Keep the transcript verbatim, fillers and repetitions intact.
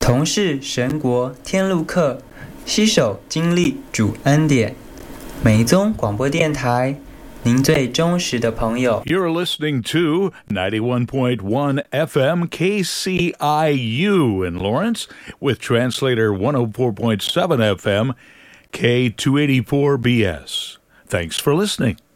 同是神国天路客，携手经历主恩典。美宗广播电台，您最忠实的朋友。 You're listening to ninety-one point one F M K C I U in Lawrence with translator one oh four point seven F M K two eighty-four B S. Thanks for listening.